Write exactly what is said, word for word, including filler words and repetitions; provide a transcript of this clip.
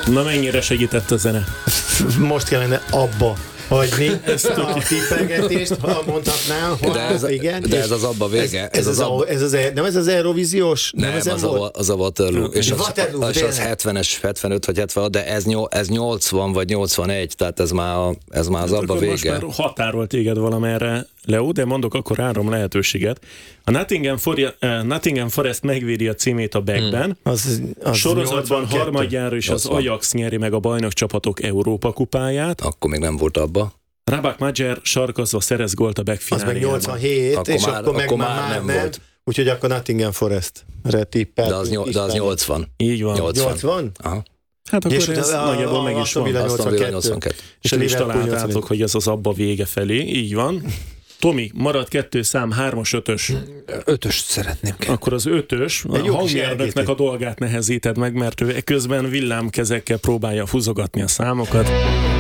Na mennyire segített a zene? Most kellene abba hagyni ezt a tippelgetést, ha mondhatnál, hogy de ez, igen. De ez az abba vége. Ez, ez, az, az, ez az, nem ez az Eurovíziós? Nem, nem az, a, az a Waterloo. És az, Waterloo, és az hetvenes, hetvenöt vagy hetven, de ez, ez nyolcvan vagy nyolcvanegy, tehát ez már, a, ez már az abba vége. Most már határol téged valamerre, Leo, de mondok akkor három lehetőséget. A Nottingham, For- uh, Nottingham Forest megvédi a címét a Backben. Hmm. Az, az sorozatban harmadjára is az Ajax nyeri meg a bajnokcsapatok Európa kupáját. Akkor még nem volt abba. Rabak Magyar sarkazva szerez gólt a Back fináléjában. Az meg nyolcvanhét, akkor és már, akkor meg akkor már, már nem, nem volt. Úgyhogy akkor Nottingham Forest-re tippelt. De az, nyol, de az nyolcvan. Így van. nyolcvan? nyolcvan? Aha. Hát akkor és ez nagyjából meg is van. Aston Villa nyolcvankettő. És el is találtátok, hogy ez az abba vége felé. Így van. Tomi, marad kettő szám, hármas, ötös. Ötöst szeretném. Akkor az ötös, a hangmérnöknek a dolgát nehezíted meg, mert ő közben villámkezekkel próbálja fuzogatni a számokat.